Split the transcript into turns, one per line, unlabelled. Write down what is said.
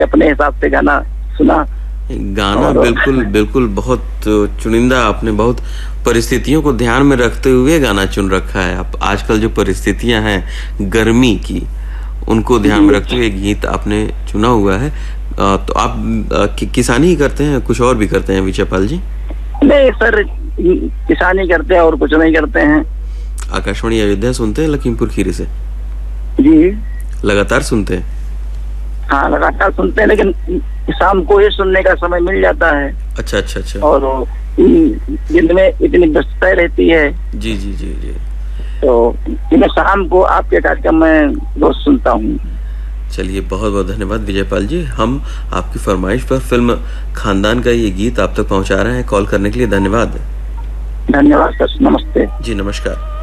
अपने हिसाब से गाना सुना।
गाना बिल्कुल बिल्कुल बहुत चुनिंदा, आपने बहुत परिस्थितियों को ध्यान में रखते हुए गाना चुन रखा है। आप आजकल जो परिस्थितियां हैं गर्मी की, उनको ध्यान में रखते हुए गीत आपने चुना हुआ है। तो आप किसानी ही करते हैं, कुछ और भी करते हैं विजय पाल जी?
नहीं सर, किसानी करते हैं और कुछ नहीं करते हैं।
आकाशवाणी अयोध्या सुनते हैं लखीमपुर खीरी से?
जी
लगातार सुनते हैं?
हाँ लगातार सुनते हैं, लेकिन शाम को ही सुनने का समय मिल जाता है।
अच्छा अच्छा अच्छा।
और दिन में इतनी व्यस्तता रहती है।
जी जी जी जी।
तो मैं शाम को आपके कार्यक्रम में रोज सुनता हूँ।
चलिए बहुत बहुत धन्यवाद विजय पाल जी। हम आपकी फरमाइश पर फिल्म खानदान का ये गीत आप तक पहुंचा रहे हैं। कॉल करने के लिए धन्यवाद।
धन्यवाद सर, नमस्ते।
जी नमस्कार।